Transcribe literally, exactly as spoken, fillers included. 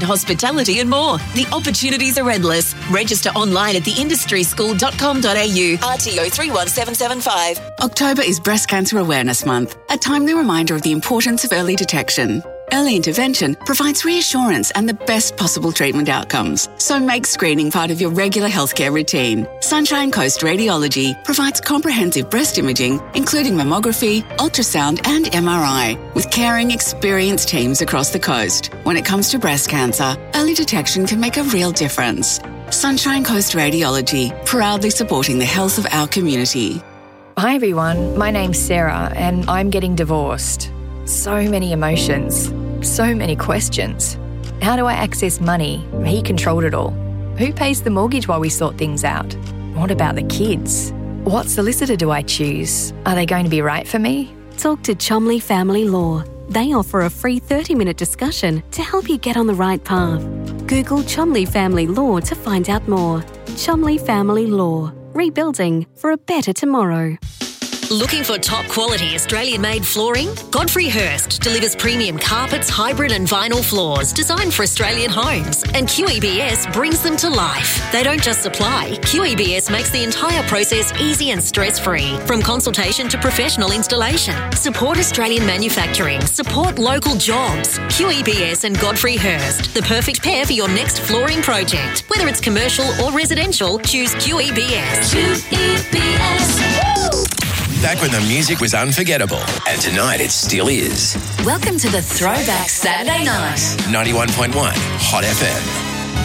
hospitality and more. The opportunities are endless. Register online at the industry school dot com dot a u. R T O three one seven seven five. October is Breast Cancer Awareness Month, a timely reminder of the importance of early detection. Early intervention provides reassurance and the best possible treatment outcomes. So make screening part of your regular healthcare routine. Sunshine Coast Radiology provides comprehensive breast imaging, including mammography, ultrasound and M R I, with caring, experienced teams across the coast. When it comes to breast cancer, early detection can make a real difference. Sunshine Coast Radiology, proudly supporting the health of our community. Hi everyone, my name's Sarah and I'm getting divorced. So many emotions, so many questions. How do I access money? He controlled it all. Who pays the mortgage while we sort things out? What about the kids? What solicitor do I choose? Are they going to be right for me? Talk to Chomley Family Law. They offer a free thirty-minute discussion to help you get on the right path. Google Chomley Family Law to find out more. Chomley Family Law. Rebuilding for a better tomorrow. Looking for top quality Australian-made flooring? Godfrey Hirst delivers premium carpets, hybrid and vinyl floors designed for Australian homes, and Q E B S brings them to life. They don't just supply, Q E B S makes the entire process easy and stress-free, from consultation to professional installation. Support Australian manufacturing, support local jobs. Q E B S and Godfrey Hirst, the perfect pair for your next flooring project. Whether it's commercial or residential, choose Q E B S. Q E B S. Woo! Back when the music was unforgettable, and tonight it still is. Welcome to the Throwback Saturday Night. ninety-one point one Hot F M.